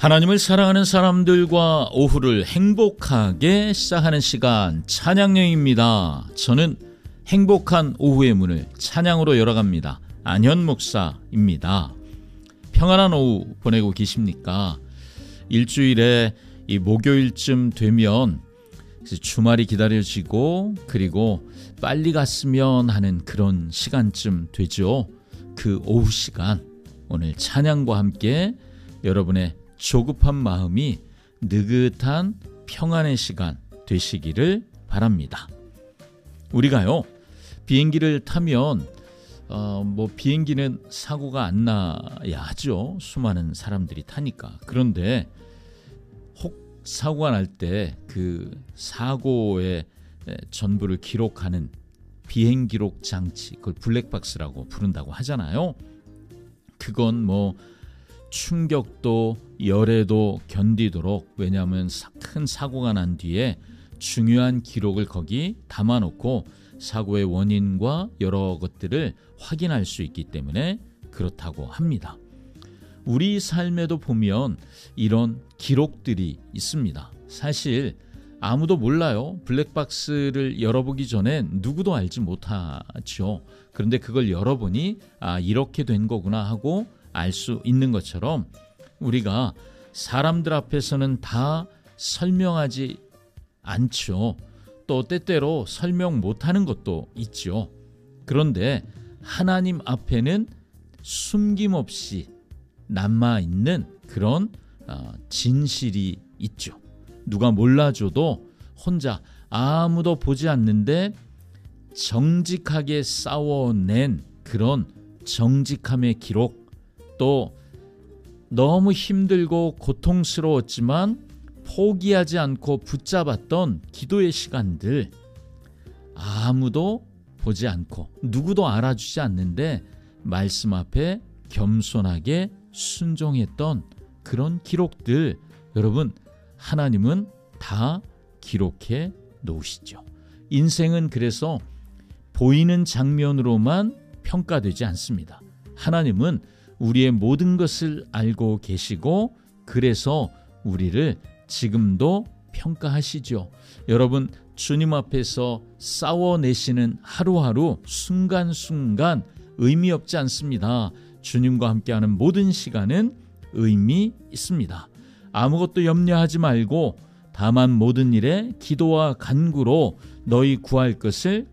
하나님을 사랑하는 사람들과 오후를 행복하게 시작하는 시간, 찬양여행입니다. 저는 행복한 오후의 문을 찬양으로 열어갑니다. 안현 목사입니다. 평안한 오후 보내고 계십니까? 일주일에 이 목요일쯤 되면 주말이 기다려지고 그리고 빨리 갔으면 하는 그런 시간쯤 되죠. 그 오후 시간, 오늘 찬양과 함께 여러분의 조급한 마음이 느긋한 평안의 시간 되시기를 바랍니다. 우리가요, 비행기를 타면 비행기는 사고가 안 나야 하죠. 수많은 사람들이 타니까. 그런데 혹 사고가 날 때 그 사고의 전부를 기록하는 비행 기록 장치, 그걸 블랙박스라고 부른다고 하잖아요. 그건 충격도 열에도 견디도록, 왜냐하면 큰 사고가 난 뒤에 중요한 기록을 거기 담아놓고 사고의 원인과 여러 것들을 확인할 수 있기 때문에 그렇다고 합니다. 우리 삶에도 보면 이런 기록들이 있습니다. 사실 아무도 몰라요. 블랙박스를 열어보기 전엔 누구도 알지 못하죠. 그런데 그걸 열어보니 이렇게 된 거구나 하고 알 수 있는 것처럼, 우리가 사람들 앞에서는 다 설명하지 않죠. 또 때때로 설명 못하는 것도 있죠. 그런데 하나님 앞에는 숨김없이 남아있는 그런 진실이 있죠. 누가 몰라줘도 혼자 아무도 보지 않는데 정직하게 싸워낸 그런 정직함의 기록, 또 너무 힘들고 고통스러웠지만 포기하지 않고 붙잡았던 기도의 시간들, 아무도 보지 않고 누구도 알아주지 않는데 말씀 앞에 겸손하게 순종했던 그런 기록들, 여러분, 하나님은 다 기록해 놓으시죠. 인생은 그래서 보이는 장면으로만 평가되지 않습니다. 하나님은 우리의 모든 것을 알고 계시고, 그래서 우리를 지금도 평가하시죠. 여러분, 주님 앞에서 싸워내시는 하루하루, 순간순간 의미 없지 않습니다. 주님과 함께하는 모든 시간은 의미 있습니다. 아무것도 염려하지 말고 다만 모든 일에 기도와 간구로 너희 구할 것을